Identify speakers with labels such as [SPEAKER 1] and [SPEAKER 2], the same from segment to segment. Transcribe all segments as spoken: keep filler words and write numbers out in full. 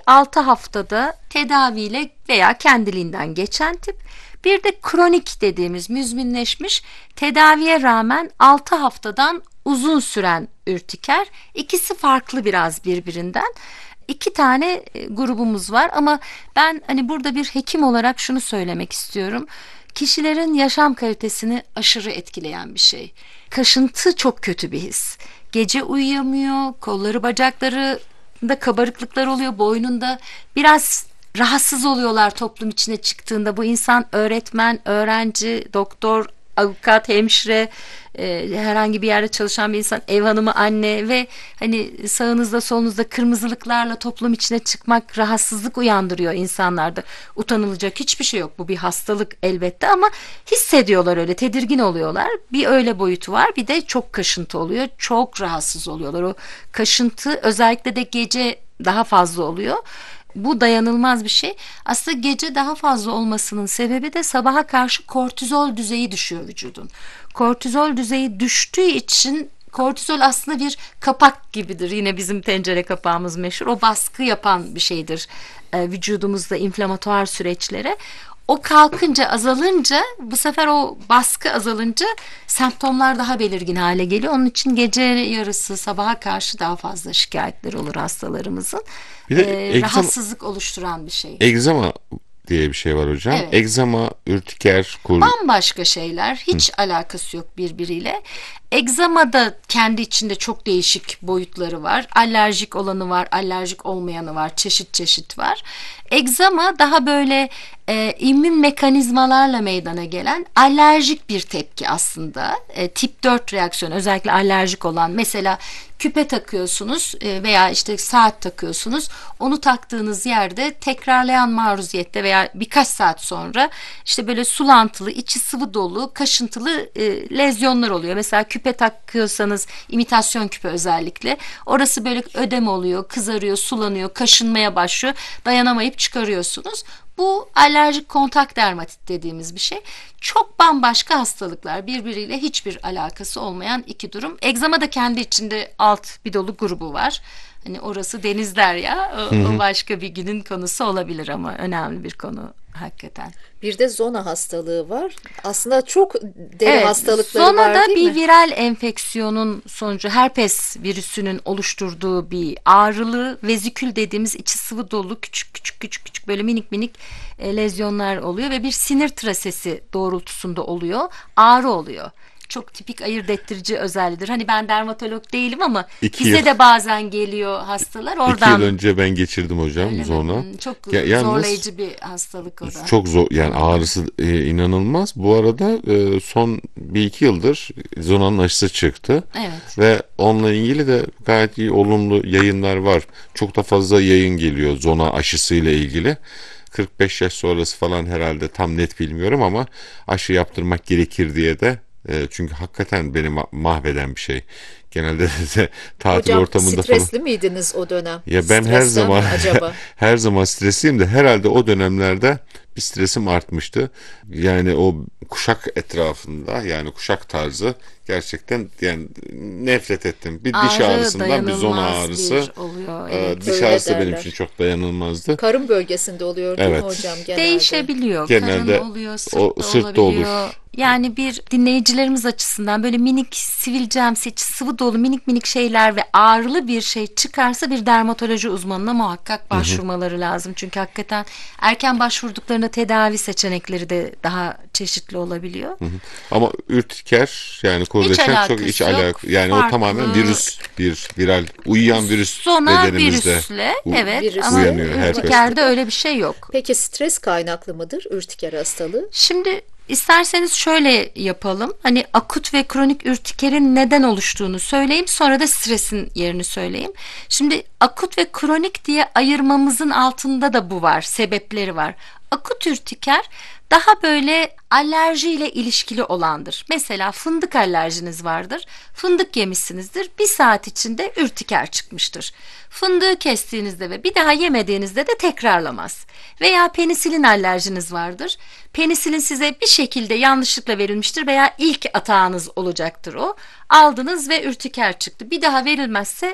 [SPEAKER 1] altı haftada tedaviyle veya kendiliğinden geçen tip. Bir de kronik dediğimiz müzminleşmiş, tedaviye rağmen altı haftadan uzun süren ürtiker. İkisi farklı biraz birbirinden. İki tane grubumuz var ama ben hani burada bir hekim olarak şunu söylemek istiyorum. Kişilerin yaşam kalitesini aşırı etkileyen bir şey. Kaşıntı çok kötü bir his. Gece uyuyamıyor, kolları bacakları da kabarıklıklar oluyor, boynunda biraz rahatsız oluyorlar toplum içine çıktığında. Bu insan öğretmen, öğrenci, doktor, avukat, hemşire, e, herhangi bir yerde çalışan bir insan, ev hanımı, anne ve hani sağınızda solunuzda kırmızılıklarla toplum içine çıkmak rahatsızlık uyandırıyor insanlarda. Utanılacak hiçbir şey yok. Bu bir hastalık elbette ama hissediyorlar, öyle tedirgin oluyorlar. Bir öyle boyutu var, bir de çok kaşıntı oluyor. Çok rahatsız oluyorlar. O kaşıntı özellikle de gece daha fazla oluyor. Bu dayanılmaz bir şey. Aslında gece daha fazla olmasının sebebi de sabaha karşı kortizol düzeyi düşüyor vücudun. Kortizol düzeyi düştüğü için, kortizol aslında bir kapak gibidir. Yine bizim tencere kapağımız meşhur. O baskı yapan bir şeydir e, vücudumuzda inflamatuar süreçlere. O kalkınca, azalınca, bu sefer o baskı azalınca semptomlar daha belirgin hale geliyor. Onun için gece yarısı sabaha karşı daha fazla şikayetleri olur hastalarımızın.
[SPEAKER 2] Bir de
[SPEAKER 1] Ee,
[SPEAKER 2] egzama,
[SPEAKER 1] rahatsızlık oluşturan bir şey.
[SPEAKER 2] egzama diye bir şey var hocam.
[SPEAKER 1] Evet.
[SPEAKER 2] Egzama, ürtiker, kur...
[SPEAKER 1] Bambaşka şeyler, hiç Hı. alakası yok birbiriyle. Egzama da kendi içinde çok değişik boyutları var. Alerjik olanı var, alerjik olmayanı var, çeşit çeşit var. Egzama daha böyle e, immün mekanizmalarla meydana gelen alerjik bir tepki aslında. E, tip dört reaksiyon, özellikle alerjik olan, mesela küpe takıyorsunuz e, veya işte saat takıyorsunuz. Onu taktığınız yerde tekrarlayan maruziyette veya birkaç saat sonra işte böyle sulantılı, içi sıvı dolu, kaşıntılı e, lezyonlar oluyor. Mesela küpe takıyorsanız, imitasyon küpe özellikle, orası böyle ödem oluyor, kızarıyor, sulanıyor, kaşınmaya başlıyor. Dayanamayıp çıkarıyorsunuz. Bu alerjik kontak dermatit dediğimiz bir şey. Çok bambaşka hastalıklar, birbiriyle hiçbir alakası olmayan iki durum. Egzama da kendi içinde alt bir dolu grubu var. Hani orası deniz derya, o, o başka bir günün konusu olabilir ama önemli bir konu hakikaten.
[SPEAKER 3] Bir de zona hastalığı var. Aslında çok deri
[SPEAKER 1] evet,
[SPEAKER 3] hastalıkları
[SPEAKER 1] zona
[SPEAKER 3] var
[SPEAKER 1] da
[SPEAKER 3] değil
[SPEAKER 1] bir
[SPEAKER 3] mi?
[SPEAKER 1] viral enfeksiyonun sonucu, herpes virüsünün oluşturduğu bir ağrılı vezikül dediğimiz içi sıvı dolu küçük küçük küçük küçük böyle minik minik e, lezyonlar oluyor ve bir sinir trasesi doğrultusunda oluyor. Ağrı oluyor. Çok tipik ayırt ettirici özelliğidir. Hani ben dermatolog değilim ama
[SPEAKER 2] İki
[SPEAKER 1] bize
[SPEAKER 2] yıl.
[SPEAKER 1] de bazen geliyor hastalar. Oradan.
[SPEAKER 2] İki yıl önce ben geçirdim hocam zona.
[SPEAKER 1] Çok
[SPEAKER 2] Ya, yalnız,
[SPEAKER 1] zorlayıcı bir hastalık o da.
[SPEAKER 2] Çok zor, yani ağrısı e, inanılmaz. Bu arada e, son bir iki yıldır zonanın aşısı çıktı.
[SPEAKER 1] Evet.
[SPEAKER 2] Ve onunla ilgili de gayet iyi olumlu yayınlar var. Çok da fazla yayın geliyor zona aşısıyla ilgili. kırk beş yaş sonrası falan herhalde, tam net bilmiyorum ama aşı yaptırmak gerekir diye de, e, çünkü hakikaten beni ma- mahveden bir şey. Genelde de tatil
[SPEAKER 3] Hocam,
[SPEAKER 2] ortamında
[SPEAKER 3] stresli
[SPEAKER 2] falan.
[SPEAKER 3] miydiniz o dönem?
[SPEAKER 2] Ya ben
[SPEAKER 3] Stresten
[SPEAKER 2] her zaman
[SPEAKER 3] acaba?
[SPEAKER 2] her zaman stresliyim de herhalde o dönemlerde bir stresim artmıştı. Yani o kuşak etrafında, yani kuşak tarzı, gerçekten yani nefret ettim. Bir diş
[SPEAKER 1] Ağrı
[SPEAKER 2] ağrısından bir zona
[SPEAKER 1] dayanılmaz
[SPEAKER 2] ağrısı.
[SPEAKER 1] bir oluyor. Evet.
[SPEAKER 2] Ee, diş
[SPEAKER 3] Öyle
[SPEAKER 2] ağrısı da benim
[SPEAKER 3] derler.
[SPEAKER 2] için çok dayanılmazdı.
[SPEAKER 3] Karın bölgesinde oluyor değil
[SPEAKER 2] Evet.
[SPEAKER 3] mi hocam genelde?
[SPEAKER 1] Değişebiliyor.
[SPEAKER 2] Genelde
[SPEAKER 1] Karın oluyor, sırtta,
[SPEAKER 2] o sırtta
[SPEAKER 1] olabiliyor.
[SPEAKER 2] olur.
[SPEAKER 1] Yani bir dinleyicilerimiz açısından böyle minik sivilcemsi, içi sıvı dolu minik minik şeyler ve ağrılı bir şey çıkarsa bir dermatoloji uzmanına muhakkak başvurmaları lazım. Çünkü hakikaten erken başvurduklarında tedavi seçenekleri de daha çeşitli olabiliyor.
[SPEAKER 2] Hı hı. Ama ürtiker, yani kurdeşen çok iç
[SPEAKER 1] alakası yok.
[SPEAKER 2] alakalı. Yani o
[SPEAKER 1] Farklı.
[SPEAKER 2] tamamen virüs, bir viral uyuyan virüs
[SPEAKER 1] Zona
[SPEAKER 2] bedenimizde
[SPEAKER 1] virüsle,
[SPEAKER 2] u-
[SPEAKER 1] evet,
[SPEAKER 3] Virüsle
[SPEAKER 1] ama
[SPEAKER 2] uyanıyor herpes.
[SPEAKER 1] ürtikerde öyle bir şey yok.
[SPEAKER 3] Peki stres kaynaklı mıdır ürtiker hastalığı?
[SPEAKER 1] Şimdi isterseniz şöyle yapalım. Hani akut ve kronik ürtikerin neden oluştuğunu söyleyeyim. Sonra da stresin yerini söyleyeyim. Şimdi akut ve kronik diye ayırmamızın altında da bu var. Sebepleri var. Akut ürtiker daha böyle alerjiyle ilişkili olandır. Mesela fındık alerjiniz vardır. Fındık yemişsinizdir. Bir saat içinde ürtiker çıkmıştır. Fındığı kestiğinizde ve bir daha yemediğinizde de tekrarlamaz. Veya penisilin alerjiniz vardır. Penisilin size bir şekilde yanlışlıkla verilmiştir veya ilk atağınız olacaktır o. Aldınız ve ürtiker çıktı. Bir daha verilmezse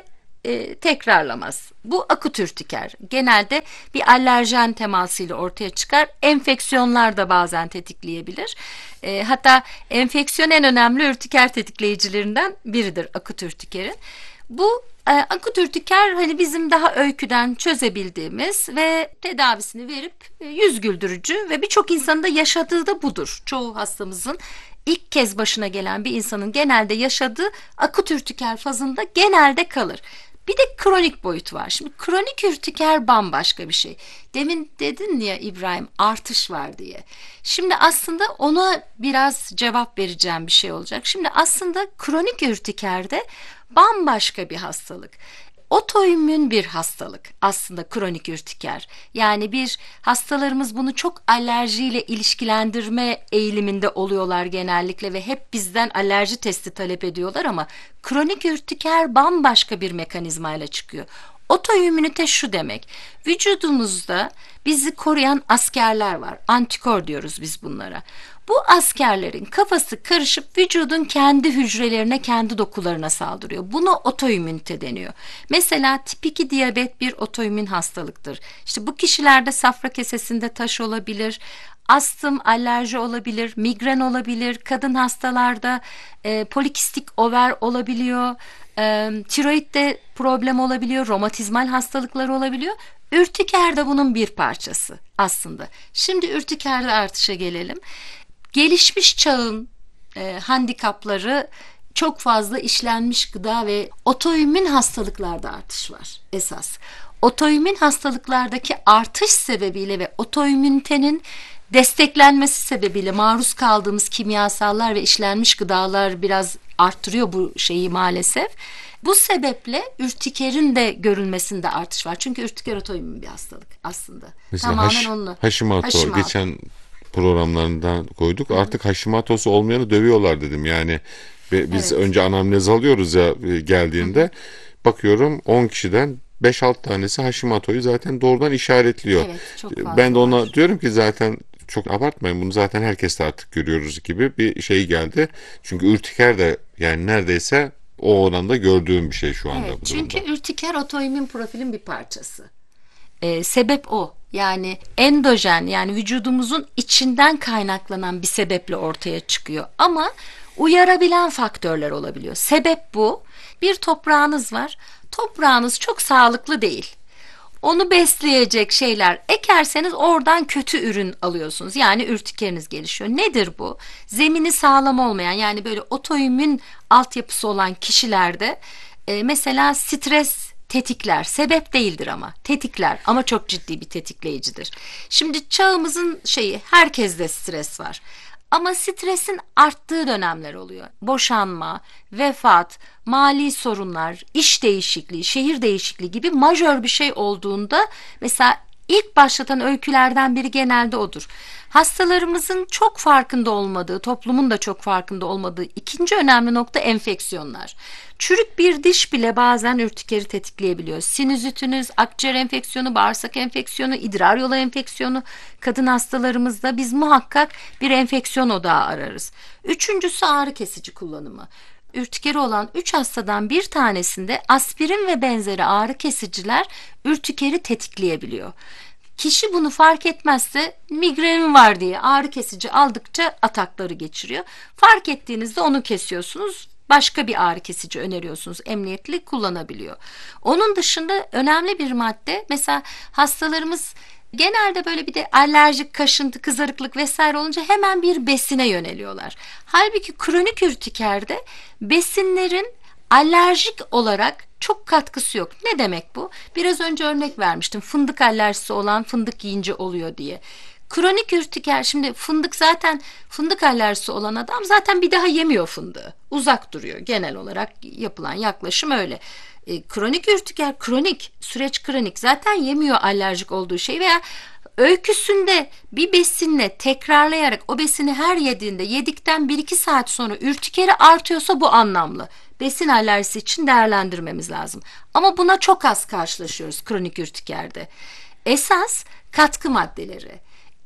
[SPEAKER 1] e, tekrarlamaz. Bu akut ürtiker. Genelde bir alerjen temasıyla ortaya çıkar. Enfeksiyonlar da bazen tetikleyebilir. E, hatta enfeksiyon en önemli ürtiker tetikleyicilerinden biridir akut ürtikerin. Bu e, akut ürtiker hani bizim daha öyküden çözebildiğimiz ve tedavisini verip e, yüz güldürücü ve birçok insanın da yaşadığı da budur. Çoğu hastamızın ilk kez başına gelen bir insanın genelde yaşadığı akut ürtiker fazında genelde kalır. Bir de kronik boyut var. Şimdi kronik ürtiker bambaşka bir şey. Demin dedin ya İbrahim, artış var diye. Şimdi aslında ona biraz cevap vereceğim bir şey olacak. Şimdi aslında kronik ürtikerde bambaşka bir hastalık. Otoimmün bir hastalık aslında kronik ürtiker. Yani bir hastalarımız bunu çok alerjiyle ilişkilendirme eğiliminde oluyorlar genellikle ve hep bizden alerji testi talep ediyorlar ama kronik ürtiker bambaşka bir mekanizmayla çıkıyor. Otoimmünite şu demek: vücudumuzda bizi koruyan askerler var. Antikor diyoruz biz bunlara. Bu askerlerin kafası karışıp vücudun kendi hücrelerine, kendi dokularına saldırıyor. Buna otoimmünite deniyor. Mesela tip iki diyabet bir otoimmün hastalıktır. İşte bu kişilerde safra kesesinde taş olabilir, astım, alerji olabilir, migren olabilir, kadın hastalarda e, polikistik over olabiliyor, e, tiroidde problem olabiliyor, romatizmal hastalıklar olabiliyor. Ürtiker de bunun bir parçası aslında. Şimdi ürtikerde artışa gelelim. Gelişmiş çağın e, handikapları çok fazla işlenmiş gıda ve otoimmün hastalıklarda artış var esas. Otoimmün hastalıklardaki artış sebebiyle ve otoimmünitenin desteklenmesi sebebiyle maruz kaldığımız kimyasallar ve işlenmiş gıdalar biraz arttırıyor bu şeyi maalesef. Bu sebeple ürtikerin de görülmesinde artış var. Çünkü ürtiker otoimmün bir hastalık aslında.
[SPEAKER 2] Mesela
[SPEAKER 1] Tamamen
[SPEAKER 2] Haş-
[SPEAKER 1] onunla.
[SPEAKER 2] Hashimoto,
[SPEAKER 1] Hashimoto.
[SPEAKER 2] geçen programlarından koyduk. Artık Hashimoto'su olmayanı dövüyorlar dedim. Yani ve biz
[SPEAKER 1] Evet.
[SPEAKER 2] önce anamnez alıyoruz ya e, geldiğinde. Bakıyorum on kişiden beş altı tanesi Hashimoto'yu zaten doğrudan işaretliyor.
[SPEAKER 1] Evet, çok fazla
[SPEAKER 2] Ben de ona
[SPEAKER 1] var.
[SPEAKER 2] diyorum ki zaten çok abartmayın, bunu zaten herkes de artık görüyoruz gibi bir şey geldi. Çünkü ürtiker de yani neredeyse o oranda gördüğüm bir şey şu anda
[SPEAKER 1] Evet,
[SPEAKER 2] bu
[SPEAKER 1] çünkü
[SPEAKER 2] durumda.
[SPEAKER 1] ürtiker otoimmün profilin bir parçası. Ee, sebep o. Yani endojen, yani vücudumuzun içinden kaynaklanan bir sebeple ortaya çıkıyor. Ama uyarabilen faktörler olabiliyor. Sebep bu. Bir toprağınız var. Toprağınız çok sağlıklı değil. Onu besleyecek şeyler ekerseniz oradan kötü ürün alıyorsunuz. Yani ürtikeriniz gelişiyor. Nedir bu? Zemini sağlam olmayan, yani böyle otoimmün altyapısı olan kişilerde e, mesela stres tetikler. Sebep değildir ama tetikler, ama çok ciddi bir tetikleyicidir. Şimdi çağımızın şeyi, herkeste stres var. Ama stresin arttığı dönemler oluyor. Boşanma, vefat, mali sorunlar, iş değişikliği, şehir değişikliği gibi majör bir şey olduğunda mesela ilk başlatan öykülerden biri genelde odur. Hastalarımızın çok farkında olmadığı, toplumun da çok farkında olmadığı ikinci önemli nokta enfeksiyonlar. Çürük bir diş bile bazen ürtikeri tetikleyebiliyor. Sinüzitiniz, akciğer enfeksiyonu, bağırsak enfeksiyonu, idrar yolu enfeksiyonu, kadın hastalarımızda biz muhakkak bir enfeksiyon odağı ararız. Üçüncüsü ağrı kesici kullanımı. Ürtikeri olan üç hastadan bir tanesinde aspirin ve benzeri ağrı kesiciler ürtikeri tetikleyebiliyor. Kişi bunu fark etmezse migrenim var diye ağrı kesici aldıkça atakları geçiriyor. Fark ettiğinizde onu kesiyorsunuz. Başka bir ağrı kesici öneriyorsunuz. Emniyetli kullanabiliyor. Onun dışında önemli bir madde, mesela hastalarımız genelde böyle bir de alerjik, kaşıntı, kızarıklık vesaire olunca hemen bir besine yöneliyorlar. Halbuki kronik ürtikerde besinlerin alerjik olarak çok katkısı yok. Ne demek bu? Biraz önce örnek vermiştim. Fındık alerjisi olan fındık yiyince oluyor diye. Kronik ürtiker, şimdi fındık, zaten fındık alerjisi olan adam zaten bir daha yemiyor fındığı. Uzak duruyor, genel olarak yapılan yaklaşım öyle. E, kronik ürtiker, kronik süreç kronik, zaten yemiyor alerjik olduğu şey veya öyküsünde bir besinle tekrarlayarak o besini her yediğinde yedikten bir iki saat sonra ürtikeri artıyorsa bu anlamlı. Besin alerjisi için değerlendirmemiz lazım. Ama buna çok az karşılaşıyoruz kronik ürtikerde. Esas katkı maddeleri.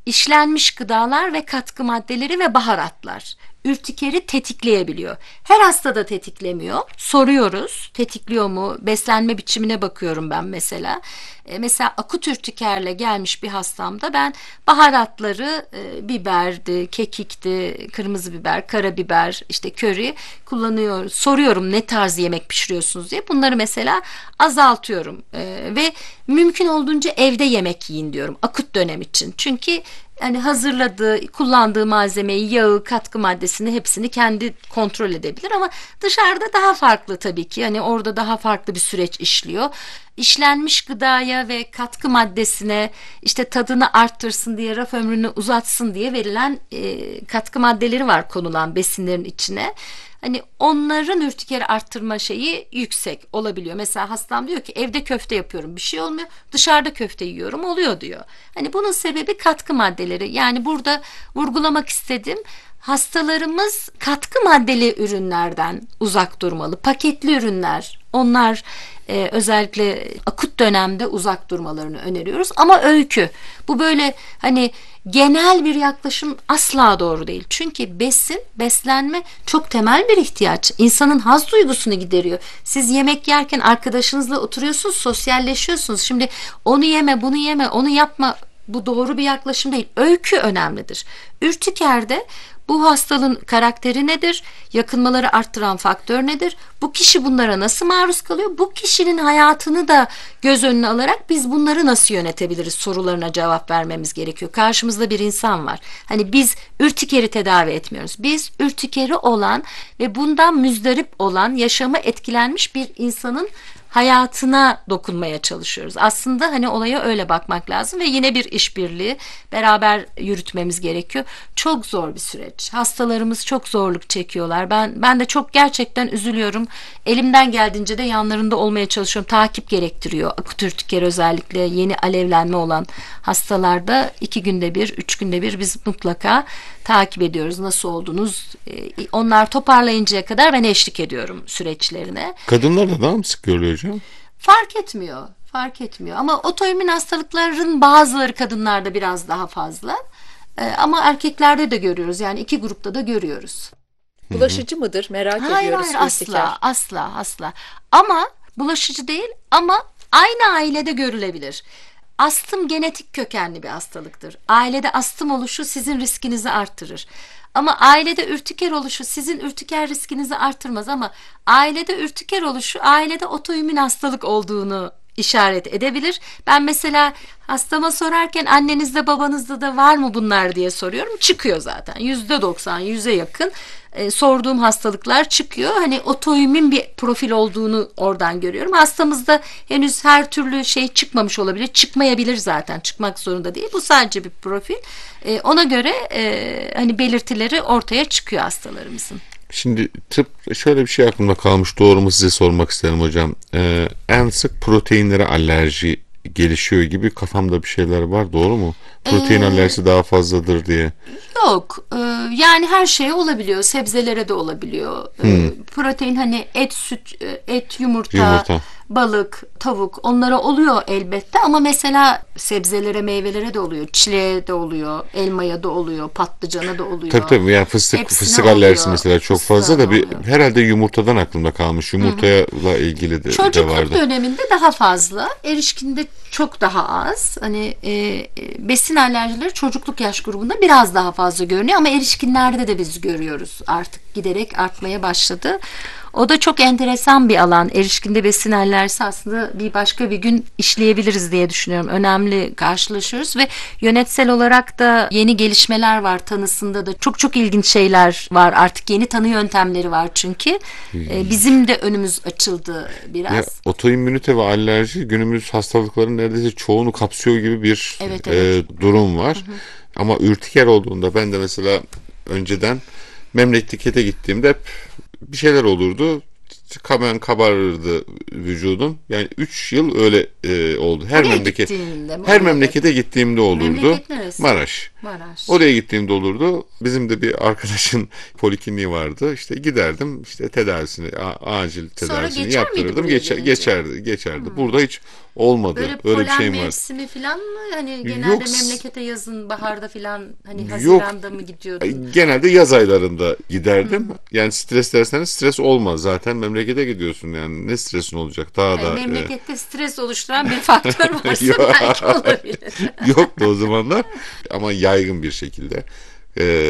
[SPEAKER 1] işlenmiş gıdalar ve katkı maddeleri ve baharatlar ürtikeri tetikleyebiliyor. Her hastada tetiklemiyor. Soruyoruz, tetikliyor mu? Beslenme biçimine bakıyorum ben mesela. E, mesela akut ürtikerle gelmiş bir hastamda ben baharatları e, biberdi, kekikti, kırmızı biber, karabiber, işte köri kullanıyor. Soruyorum ne tarz yemek pişiriyorsunuz diye. Bunları mesela azaltıyorum e, ve mümkün olduğunca evde yemek yiyin diyorum akut dönem için. Çünkü hani hazırladığı, kullandığı malzemeyi, yağı, katkı maddesini hepsini kendi kontrol edebilir ama dışarıda daha farklı tabii ki. Hani orada daha farklı bir süreç işliyor. İşlenmiş gıdaya ve katkı maddesine işte tadını arttırsın diye, raf ömrünü uzatsın diye verilen e, katkı maddeleri var konulan besinlerin içine. Hani onların ürtikeri arttırma şeyi yüksek olabiliyor. Mesela hastam diyor ki evde köfte yapıyorum bir şey olmuyor. Dışarıda köfte yiyorum oluyor diyor. Hani bunun sebebi katkı maddeleri. Yani burada vurgulamak istedim. Hastalarımız katkı maddeli ürünlerden uzak durmalı. Paketli ürünler, onlar e, özellikle akut dönemde uzak durmalarını öneriyoruz. Ama öykü, bu böyle hani genel bir yaklaşım asla doğru değil. Çünkü besin, beslenme çok temel bir ihtiyaç. İnsanın haz duygusunu gideriyor. Siz yemek yerken arkadaşınızla oturuyorsunuz, sosyalleşiyorsunuz. Şimdi onu yeme, bunu yeme, onu yapma. Bu doğru bir yaklaşım değil. Öykü önemlidir. Ürtikerde bu hastalığın karakteri nedir? Yakınmaları arttıran faktör nedir? Bu kişi bunlara nasıl maruz kalıyor? Bu kişinin hayatını da göz önüne alarak biz bunları nasıl yönetebiliriz sorularına cevap vermemiz gerekiyor. Karşımızda bir insan var. Hani biz ürtikeri tedavi etmiyoruz. Biz ürtikeri olan ve bundan müzdarip olan, yaşamı etkilenmiş bir insanın hayatına dokunmaya çalışıyoruz. Aslında hani olaya öyle bakmak lazım ve yine bir işbirliği beraber yürütmemiz gerekiyor. Çok zor bir süreç. Hastalarımız çok zorluk çekiyorlar. Ben ben de çok gerçekten üzülüyorum. Elimden geldiğince de yanlarında olmaya çalışıyorum. Takip gerektiriyor. Akut ürtiker özellikle yeni alevlenme olan hastalarda iki günde bir, üç günde bir biz mutlaka takip ediyoruz. Nasıl oldunuz? Onlar toparlayıncaya kadar ben eşlik ediyorum süreçlerine.
[SPEAKER 2] Kadınlarda daha mı sık görülüyor hocam?
[SPEAKER 1] Fark etmiyor. Fark etmiyor. Ama otoimmün hastalıkların bazıları kadınlarda biraz daha fazla. Ee, ama erkeklerde de görüyoruz. Yani iki grupta da görüyoruz.
[SPEAKER 3] Bulaşıcı mıdır? Merak
[SPEAKER 1] Hayır
[SPEAKER 3] ediyoruz.
[SPEAKER 1] hayır
[SPEAKER 3] ürtiker.
[SPEAKER 1] asla asla asla. Ama bulaşıcı değil ama aynı ailede görülebilir. Astım genetik kökenli bir hastalıktır. Ailede astım oluşu sizin riskinizi arttırır. Ama ailede ürtiker oluşu sizin ürtiker riskinizi arttırmaz ama ailede ürtiker oluşu ailede otoimmün hastalık olduğunu işaret edebilir. Ben mesela hastama sorarken annenizde babanızda da var mı bunlar diye soruyorum. Çıkıyor zaten. yüzde doksan, yüze yakın e, sorduğum hastalıklar çıkıyor. Hani otoimmün bir profil olduğunu oradan görüyorum. Hastamızda henüz her türlü şey çıkmamış olabilir. Çıkmayabilir zaten. Çıkmak zorunda değil. Bu sadece bir profil. E, ona göre e, hani belirtileri ortaya çıkıyor hastalarımızın.
[SPEAKER 2] Şimdi tıp şöyle bir şey aklımda kalmış, doğru mu size sormak isterim hocam. Ee, en sık proteinlere alerji gelişiyor gibi kafamda bir şeyler var, doğru mu? Protein
[SPEAKER 1] Ee,
[SPEAKER 2] alerjisi daha fazladır diye.
[SPEAKER 1] Yok. e, yani her şeye olabiliyor. Sebzelere de olabiliyor. E, protein hani et, süt, e, et, yumurta,
[SPEAKER 2] Yumurta.
[SPEAKER 1] balık, tavuk onlara oluyor elbette ama mesela sebzelere, meyvelere de oluyor. Çileğe de oluyor, elmaya da oluyor, patlıcana da oluyor.
[SPEAKER 2] Tabii tabii, yani fıstık
[SPEAKER 1] Hepsine
[SPEAKER 2] fıstık
[SPEAKER 1] oluyor.
[SPEAKER 2] alerjisi mesela çok
[SPEAKER 1] Fıstığa
[SPEAKER 2] fazla da bir
[SPEAKER 1] oluyor.
[SPEAKER 2] herhalde yumurtadan aklımda kalmış. Yumurtayla ilgili de, de
[SPEAKER 1] Çocukluk
[SPEAKER 2] vardı.
[SPEAKER 1] döneminde daha fazla, erişkinde çok daha az. Hani e, e, besin alerjileri çocukluk yaş grubunda biraz daha fazla görünüyor ama erişkinlerde de biz görüyoruz. Artık giderek artmaya başladı. O da çok enteresan bir alan. Erişkinde besin alerjisi aslında bir başka bir gün işleyebiliriz diye düşünüyorum. Önemli karşılaşıyoruz ve yönetsel olarak da yeni gelişmeler var. Tanısında da çok çok ilginç şeyler var. Artık yeni tanı yöntemleri var çünkü. Ee, bizim de önümüz açıldı biraz.
[SPEAKER 2] Ya, otoimmünite ve alerji günümüz hastalıkların neredeyse çoğunu kapsıyor gibi bir
[SPEAKER 1] Evet,
[SPEAKER 2] e,
[SPEAKER 1] evet.
[SPEAKER 2] durum var. Ama ürtiker olduğunda ben de mesela önceden memlekkete gittiğimde hep bir şeyler olurdu. Hemen kabarırdı vücudum. Yani üç yıl öyle e, oldu. Her
[SPEAKER 1] Oraya
[SPEAKER 2] memleket
[SPEAKER 1] gittiğinde mi?
[SPEAKER 2] her
[SPEAKER 1] Oraya
[SPEAKER 2] memlekete gittiğimde olurdu.
[SPEAKER 1] Memleket neresi?
[SPEAKER 2] Maraş.
[SPEAKER 1] Maraş.
[SPEAKER 2] Oraya gittiğimde olurdu. Bizim de bir arkadaşın polikliniği vardı. İşte giderdim, işte tedavisini, a- acil tedavisini
[SPEAKER 1] geçer miydi
[SPEAKER 2] yaptırırdım.
[SPEAKER 1] buraya
[SPEAKER 2] Geçer,
[SPEAKER 1] gelince?
[SPEAKER 2] geçerdi, geçerdi. Burada hiç olmadı.
[SPEAKER 1] Böyle
[SPEAKER 2] Öyle bir
[SPEAKER 1] polen
[SPEAKER 2] şeyim var.
[SPEAKER 1] mevsimi falan mı? Hani genelde
[SPEAKER 2] Yok.
[SPEAKER 1] memlekete yazın, baharda falan hani
[SPEAKER 2] Yok.
[SPEAKER 1] Haziran'da mı gidiyordun?
[SPEAKER 2] Genelde yaz aylarında giderdim. Yani stres derseniz stres olmaz. Zaten memlekete gidiyorsun, yani ne stresin olacak? Daha
[SPEAKER 1] Yani
[SPEAKER 2] da
[SPEAKER 1] memlekette stres oluşturan bir faktör varsa
[SPEAKER 2] Yok.
[SPEAKER 1] belki olabilir.
[SPEAKER 2] e, yoktu o zamanlar. Ama yaygın bir şekilde e,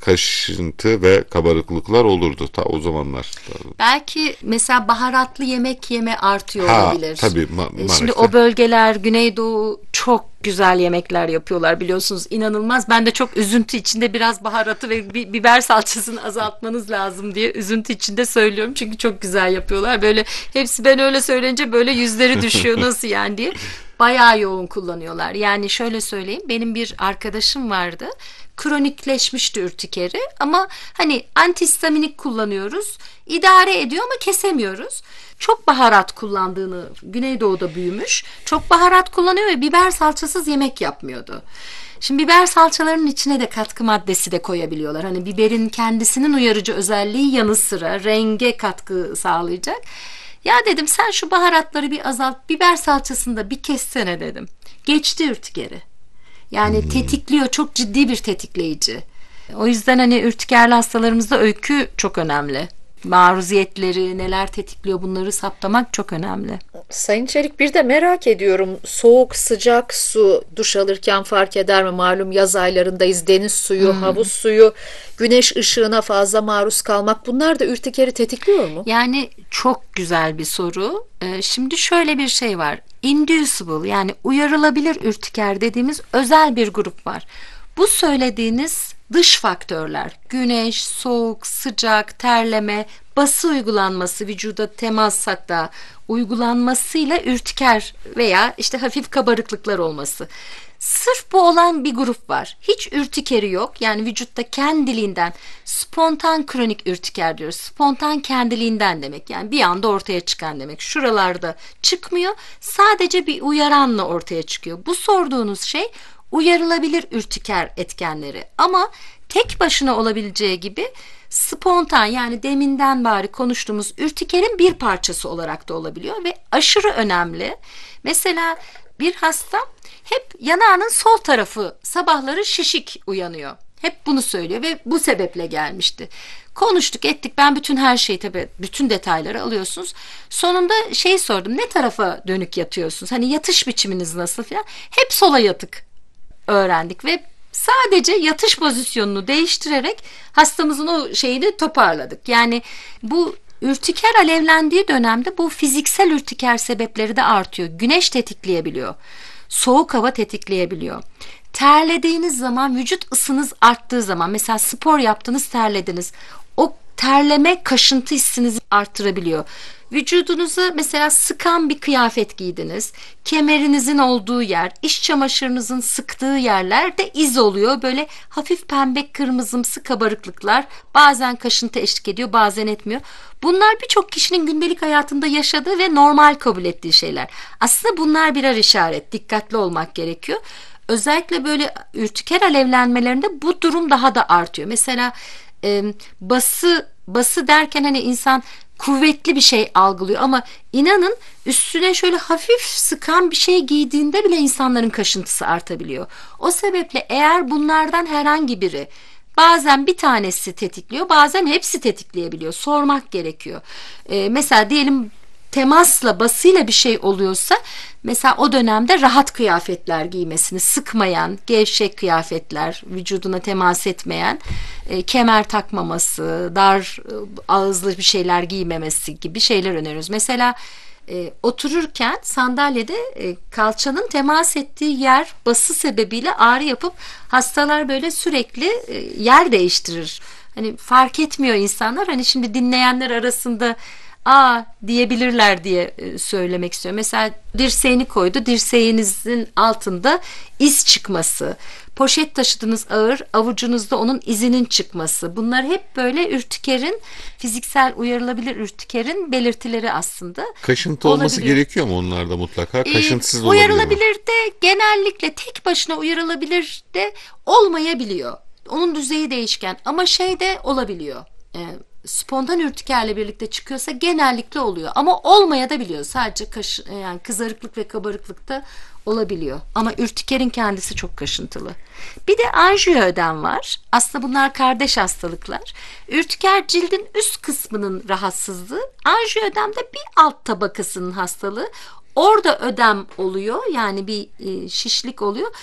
[SPEAKER 2] kaşıntı ve kabarıklıklar olurdu ta o zamanlar.
[SPEAKER 1] Belki mesela baharatlı yemek yeme artıyor
[SPEAKER 2] Ha,
[SPEAKER 1] olabilir.
[SPEAKER 2] tabii, Ma-
[SPEAKER 1] E, Şimdi
[SPEAKER 2] Maraş'ta.
[SPEAKER 1] o bölgeler Güneydoğu çok güzel yemekler yapıyorlar biliyorsunuz, inanılmaz. Ben de çok üzüntü içinde biraz baharatı ve bi- biber salçasını azaltmanız lazım diye üzüntü içinde söylüyorum. Çünkü çok güzel yapıyorlar. Böyle hepsi ben öyle söyleyince böyle yüzleri düşüyor nasıl yani diye. Bayağı yoğun kullanıyorlar. Yani şöyle söyleyeyim, benim bir arkadaşım vardı. Kronikleşmişti ürtikeri ama hani antihistaminik kullanıyoruz. İdare ediyor ama kesemiyoruz. Çok baharat kullandığını, Güneydoğu'da büyümüş. Çok baharat kullanıyor ve biber salçasız yemek yapmıyordu. Şimdi biber salçalarının içine de katkı maddesi de koyabiliyorlar. Hani biberin kendisinin uyarıcı özelliği yanı sıra renge katkı sağlayacak. Ya dedim sen şu baharatları bir azalt, biber salçasını da bir kessene dedim. Geçti ürtikeri. Yani tetikliyor, çok ciddi bir tetikleyici. O yüzden hani ürtikerli hastalarımızda öykü çok önemli. Maruziyetleri neler tetikliyor, bunları saptamak çok önemli.
[SPEAKER 3] Sayın Çelik, bir de merak ediyorum, soğuk sıcak su duş alırken fark eder mi? Malum yaz aylarındayız, deniz suyu, havuz suyu, güneş ışığına fazla maruz kalmak, bunlar da ürtikeri tetikliyor mu?
[SPEAKER 1] Yani çok güzel bir soru. Ee, şimdi şöyle bir şey var. Inducible, yani uyarılabilir ürtiker dediğimiz özel bir grup var. Bu söylediğiniz dış faktörler, güneş, soğuk, sıcak, terleme, bası uygulanması, vücuda temas hatta uygulanmasıyla ürtiker veya işte hafif kabarıklıklar olması. Sırf bu olan bir grup var. Hiç ürtikeri yok. Yani vücutta kendiliğinden spontan kronik ürtiker diyoruz. Spontan kendiliğinden demek. Yani bir anda ortaya çıkan demek. Şuralarda çıkmıyor. Sadece bir uyaranla ortaya çıkıyor. Bu sorduğunuz şey uyarılabilir ürtiker etkenleri. Ama tek başına olabileceği gibi spontan, yani deminden beri konuştuğumuz ürtikerin bir parçası olarak da olabiliyor ve aşırı önemli. Mesela bir hasta hep yanağının sol tarafı sabahları şişik uyanıyor. Hep bunu söylüyor ve bu sebeple gelmişti. Konuştuk ettik, ben bütün her şeyi, tabii bütün detayları alıyorsunuz. Sonunda şey sordum, ne tarafa dönük yatıyorsunuz? Hani yatış biçiminiz nasıl falan. Hep sola yatık öğrendik ve sadece yatış pozisyonunu değiştirerek hastamızın o şeyini toparladık. Yani bu ürtiker alevlendiği dönemde bu fiziksel ürtiker sebepleri de artıyor. Güneş tetikleyebiliyor. Soğuk hava tetikleyebiliyor. Terlediğiniz zaman, vücut ısınız arttığı zaman, mesela spor yaptınız, terlediniz. O terleme kaşıntı hissinizi arttırabiliyor. Vücudunuza mesela sıkan bir kıyafet giydiniz. Kemerinizin olduğu yer, iç çamaşırınızın sıktığı yerlerde iz oluyor. Böyle hafif pembe kırmızımsı kabarıklıklar, bazen kaşıntı eşlik ediyor, bazen etmiyor. Bunlar birçok kişinin gündelik hayatında yaşadığı ve normal kabul ettiği şeyler. Aslında bunlar birer işaret. Dikkatli olmak gerekiyor. Özellikle böyle ürtiker alevlenmelerinde bu durum daha da artıyor. Mesela e, bası bası derken hani insan kuvvetli bir şey algılıyor ama inanın üstüne şöyle hafif sıkan bir şey giydiğinde bile insanların kaşıntısı artabiliyor. O sebeple eğer bunlardan herhangi biri, bazen bir tanesi tetikliyor, bazen hepsi tetikleyebiliyor. Sormak gerekiyor. Ee, mesela diyelim temasla, basıyla bir şey oluyorsa mesela o dönemde rahat kıyafetler giymesini, sıkmayan, gevşek kıyafetler, vücuduna temas etmeyen, e, kemer takmaması, dar e, ağızlı bir şeyler giymemesi gibi şeyler öneriyoruz. Mesela e, otururken sandalyede e, kalçanın temas ettiği yer bası sebebiyle ağrı yapıp hastalar böyle sürekli e, yer değiştirir. Hani fark etmiyor insanlar. Hani şimdi dinleyenler arasında aa diyebilirler diye e, söylemek istiyorum. Mesela dirseğini koydu, dirseğinizin altında iz çıkması, poşet taşıdınız ağır, avucunuzda onun izinin çıkması. Bunlar hep böyle ürtikerin, fiziksel uyarılabilir ürtikerin belirtileri aslında.
[SPEAKER 2] Kaşıntı olması
[SPEAKER 1] Olabiliyor.
[SPEAKER 2] gerekiyor mu onlarda mutlaka?
[SPEAKER 1] Ee,
[SPEAKER 2] Kaşıntısız olabilir mi?
[SPEAKER 1] uyarılabilir de genellikle tek başına uyarılabilir de olmayabiliyor. Onun düzeyi değişken ama şey de olabiliyor. Ee, spontan ürtikerle birlikte çıkıyorsa genellikle oluyor ama olmaya da biliyor. Sadece kaş, yani kızarıklık ve kabarıklıkta olabiliyor. Ama ürtikerin kendisi çok kaşıntılı. Bir de anjiyoödem var. Aslında bunlar kardeş hastalıklar. Ürtiker cildin üst kısmının rahatsızlığı. Anjiyoödem de bir alt tabakasının hastalığı. Orada ödem oluyor, yani bir e, şişlik oluyor.